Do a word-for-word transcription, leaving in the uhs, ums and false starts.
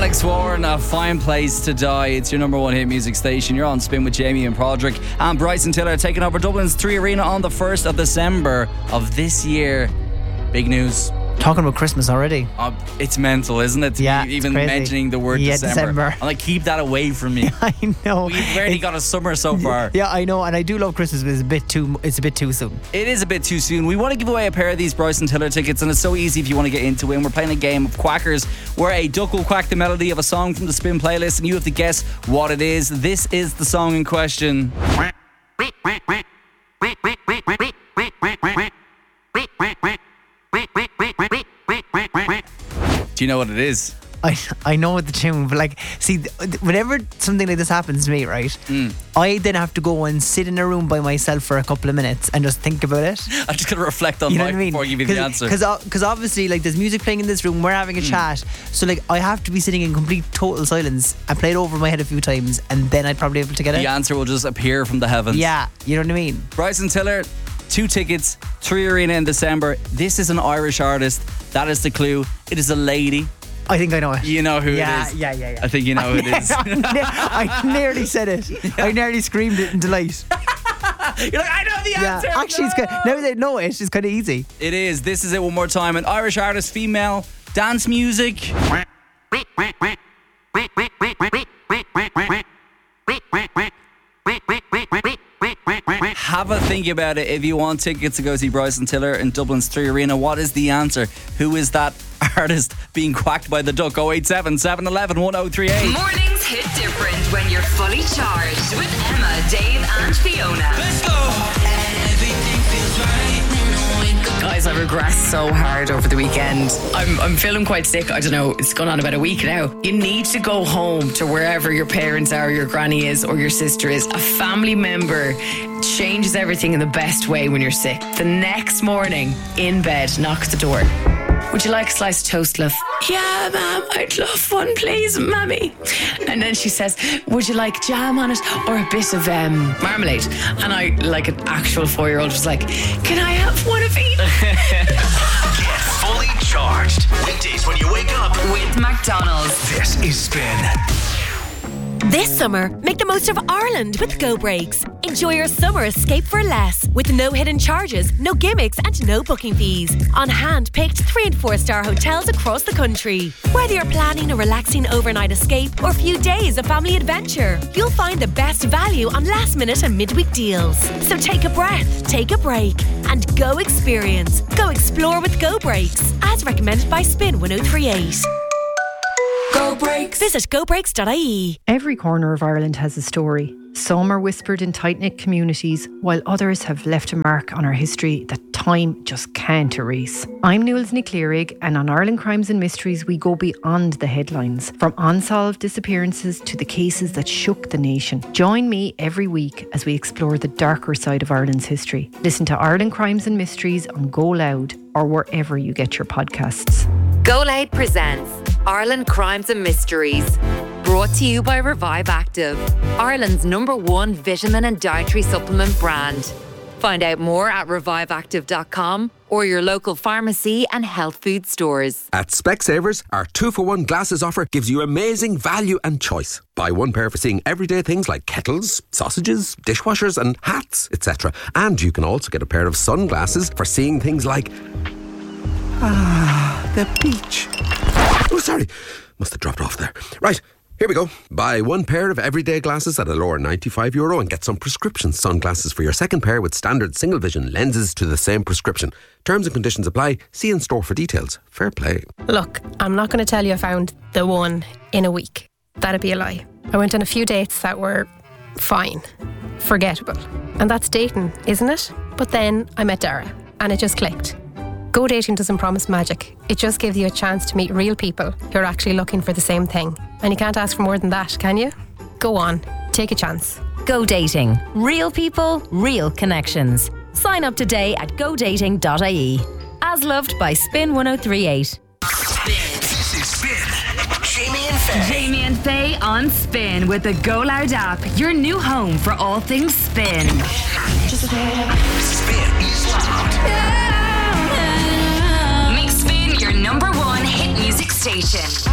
Alex Warren, A Fine Place to Die. It's your number one hit music station. You're on Spin with Jamie and Broderick. And Bryson Tiller taking over Dublin's Three Arena on the first of December of this year. Big news. Talking about Christmas already. Uh, it's mental, isn't it? Yeah, Even it's mentioning the word yeah, December. December. I'm like, keep that away from me. I know. We've already got a summer so far. Yeah, I know, and I do love Christmas, but it's a bit too. It's a bit too soon. It is a bit too soon. We want to give away a pair of these Bryson Tiller tickets, and it's so easy if you want to get into it. And we're playing a game of Quackers, where a duck will quack the melody of a song from the Spin playlist, and you have to guess what it is. This is the song in question. Do you know what it is? I I know the tune, but like, see, whenever something like this happens to me, right, mm. I then have to go and sit in a room by myself for a couple of minutes and just think about it. I'm just going to reflect on you know life what I mean? before I give you the answer. Because obviously, like, there's music playing in this room, we're having a mm. chat, so like, I have to be sitting in complete total silence and play it over my head a few times, and then I'd probably be able to get the it. The answer will just appear from the heavens. Yeah, you know what I mean? Bryson Tiller, two tickets, Three Arena in December. This is an Irish artist. That is the clue. It is a lady. I think I know it. You know who yeah, it is. Yeah, yeah, yeah. I think you know who it is. I nearly said it. Yeah. I nearly screamed it in delight. You're like, I know the yeah. answer. Actually, no. it's good. Now they know it, it's kind of easy. It is. This is it one more time. An Irish artist, female, dance music. Have a think about it. If you want tickets to go see Bryson Tiller in Dublin's Three Arena, what is the answer? Who is that artist being quacked by the duck? oh eight seven, seven one one, one oh three eight. Mornings hit different when you're fully charged with Emma, Dave and Fiona. Let's go. Everything feels right. Guys, I regressed so hard over the weekend. I'm, I'm feeling quite sick. I don't know, it's gone on about a week now. You need to go home to wherever your parents are, your granny is, or your sister is. A family member changes everything in the best way when you're sick. The next morning, in bed, knock at the door. Would you like a slice of toast, love? Yeah, ma'am, I'd love one, please, mammy. And then she says, would you like jam on it or a bit of um, marmalade? And I, like an actual four-year-old, was like, can I have one of each? Get fully charged. Weekdays when you wake up with McDonald's. This is Spin. This summer, make the most of Ireland with Go Breaks. Enjoy your summer escape for less with no hidden charges, no gimmicks and no booking fees. On hand-picked three and four star hotels across the country. Whether you're planning a relaxing overnight escape or a few days of family adventure, you'll find the best value on last minute and midweek deals. So take a breath, take a break and go experience. Go explore with Go Breaks, as recommended by Spin one oh three eight. Go Breaks. Visit go breaks dot I E. Every corner of Ireland has a story. Some are whispered in tight-knit communities, while others have left a mark on our history that time just can't erase. I'm Newell's Nick Learig, and on Ireland Crimes and Mysteries we go beyond the headlines, from unsolved disappearances to the cases that shook the nation. Join me every week as we explore the darker side of Ireland's history. Listen to Ireland Crimes and Mysteries on Go Loud or wherever you get your podcasts. Go Loud presents Ireland Crimes and Mysteries, brought to you by Revive Active, Ireland's number one vitamin and dietary supplement brand. Find out more at revive active dot com or your local pharmacy and health food stores. At Specsavers, our two for one glasses offer gives you amazing value and choice. Buy one pair for seeing everyday things like kettles, sausages, dishwashers and hats, et cetera. And you can also get a pair of sunglasses for seeing things like... Ah, the beach. Oh, sorry. Must have dropped off there. Right, here we go. Buy one pair of everyday glasses at a lower ninety-five euro and get some prescription sunglasses for your second pair with standard single vision lenses to the same prescription. Terms and conditions apply. See in store for details. Fair play. Look, I'm not going to tell you I found the one in a week. That'd be a lie. I went on a few dates that were fine, forgettable. And that's dating, isn't it? But then I met Dara and it just clicked. Go Dating doesn't promise magic. It just gives you a chance to meet real people who are actually looking for the same thing. And you can't ask for more than that, can you? Go on, take a chance. Go Dating. Real people, real connections. Sign up today at go dating dot I E. As loved by Spin one oh three eight. Spin. This is Spin. Jamie and Faye. Jamie and Faye on Spin with the Go Loud app. Your new home for all things spin. Spin is loud. Make Spin your number one hit music station.